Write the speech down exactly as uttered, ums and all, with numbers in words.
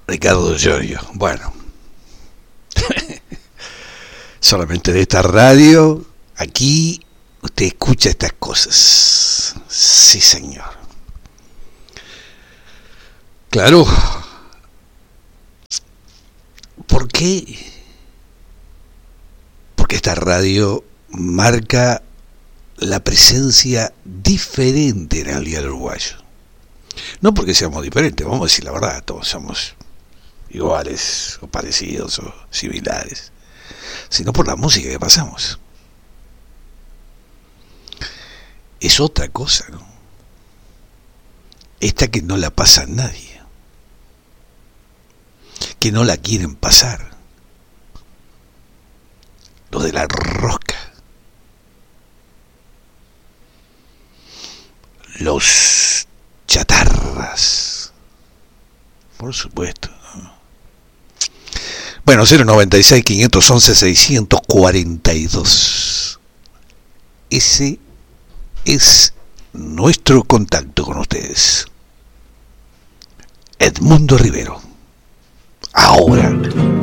Ricardo Giorgio. Bueno, solamente de esta radio, aquí usted escucha estas cosas. Sí, señor. Claro. ¿Por qué? Porque esta radio marca la presencia diferente en el diario uruguayo. No porque seamos diferentes, vamos a decir la verdad, todos somos iguales o parecidos o similares, sino por la música que pasamos. Es otra cosa, ¿no? Esta que no la pasa nadie, que no la quieren pasar. Lo de la rosca. Los chatarras. Por supuesto. Bueno, cero noventa y seis, quinientos once, seiscientos cuarenta y dos. Ese es nuestro contacto con ustedes. Edmundo Rivero. Ahora.